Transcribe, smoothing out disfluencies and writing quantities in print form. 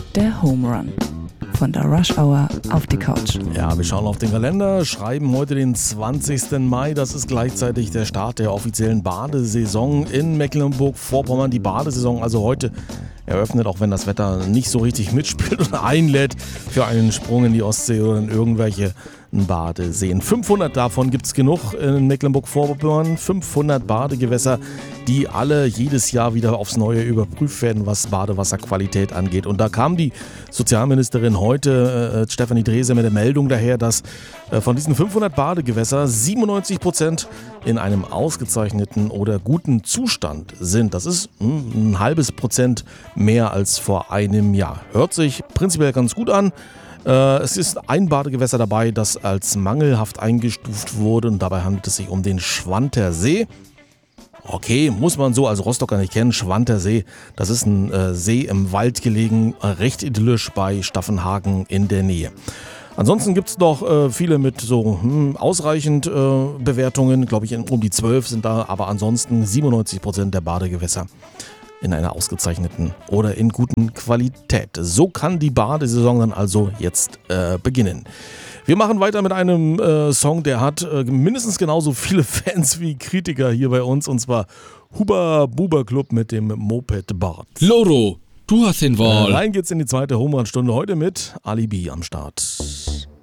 Der Home Run. Von der Rush Hour auf die Couch. Ja, wir schauen auf den Kalender, schreiben heute den 20. Mai. Das ist gleichzeitig der Start der offiziellen Badesaison in Mecklenburg-Vorpommern. Die Badesaison also heute eröffnet, auch wenn das Wetter nicht so richtig mitspielt und einlädt für einen Sprung in die Ostsee oder in irgendwelche Badeseen. 500 davon gibt es genug in Mecklenburg-Vorpommern. 500 Badegewässer, die alle jedes Jahr wieder aufs Neue überprüft werden, was Badewasserqualität angeht. Und da kam die Sozialministerin heute, Stefanie Drese, mit der Meldung daher, dass von diesen 500 Badegewässer 97% in einem ausgezeichneten oder guten Zustand sind. Das ist ein halbes Prozent mehr als vor einem Jahr. Hört sich prinzipiell ganz gut an. Es ist ein Badegewässer dabei, das als mangelhaft eingestuft wurde, und dabei handelt es sich um den Schwanter See. Okay, muss man so als Rostocker nicht kennen. Schwanter See, das ist ein See im Wald gelegen, recht idyllisch bei Staffenhagen in der Nähe. Ansonsten gibt es noch viele mit so ausreichend Bewertungen, glaube ich um die 12 sind da, aber ansonsten 97% der Badegewässer in einer ausgezeichneten oder in guten Qualität. So kann die Badesaison dann also jetzt beginnen. Wir machen weiter mit einem Song, der hat mindestens genauso viele Fans wie Kritiker hier bei uns, und zwar Huber Buber Club mit dem Moped Bart. Loro, du hast den Wahl. Rein geht's in die zweite Home-Run-Stunde heute mit Alibi am Start.